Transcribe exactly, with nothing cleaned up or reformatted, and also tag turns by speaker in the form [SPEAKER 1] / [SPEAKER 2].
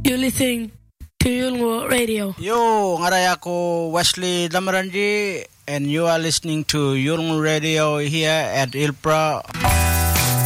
[SPEAKER 1] You're listening to Yulngu Radio.
[SPEAKER 2] Yo, ngaray ako Wesley Damaranji, and you are listening to Yulngu Radio here at Ilpra